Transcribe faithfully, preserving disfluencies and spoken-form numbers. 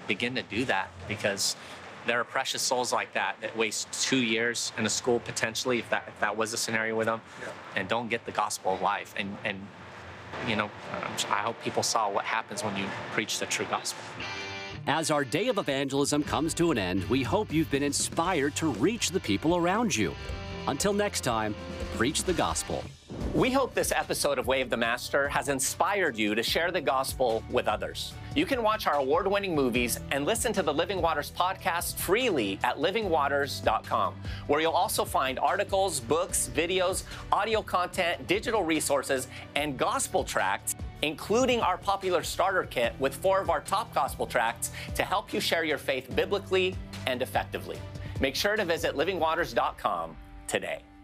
begin to do that, because there are precious souls like that that waste two years in a school potentially, if that if that was a scenario with them, yeah. and don't get the gospel of life. And and you know, I hope people saw what happens when you preach the true gospel. As our day of evangelism comes to an end, we hope you've been inspired to reach the people around you. Until next time, preach the gospel. We hope this episode of Way of the Master has inspired you to share the gospel with others. You can watch our award-winning movies and listen to the Living Waters podcast freely at living waters dot com, where you'll also find articles, books, videos, audio content, digital resources, and gospel tracts, including our popular starter kit with four of our top gospel tracts to help you share your faith biblically and effectively. Make sure to visit living waters dot com today.